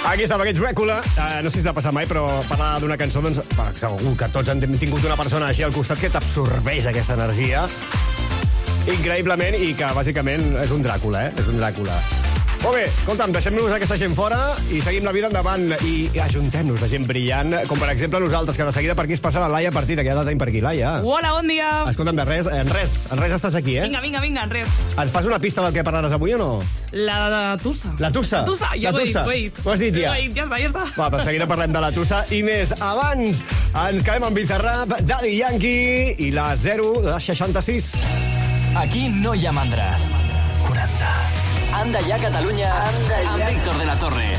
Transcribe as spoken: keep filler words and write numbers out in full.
Aquí estava aquest Dràcula. Uh, no sé si t'ha passat mai, però parlar d'una cançó, doncs, segur que tots hem tingut una persona així al costat que t'absorbeix aquesta energia increïblement i que, bàsicament, és un Dràcula, eh? És un Dràcula. Molt bé, escolta'm, deixem-nos aquesta gent fora i seguim la vida endavant i ajuntem-nos de gent brillant, com per exemple nosaltres, que de seguida per aquí es passa la Laia Partida, que ja la tenim per aquí, Laia. Hola, bon dia. Escolta'm, de res, en res, en res estàs aquí, eh? Vinga, vinga, vinga, en res. Ens fas una pista del que parlaràs avui o no? La, la tussa. La tussa? La tussa, ja la ho he dit, tussa. ho he dit. Ho has dit ja? Ho he dit, ja està, ja està. Va, per seguida parlem de la tussa i més. Abans ens quedem amb Bizarrap, Daddy Yankee i la zero de seixanta-sis. Aquí no hi ha mandra. quaranta. Anda ja, Catalunya, amb Víctor de la Torre.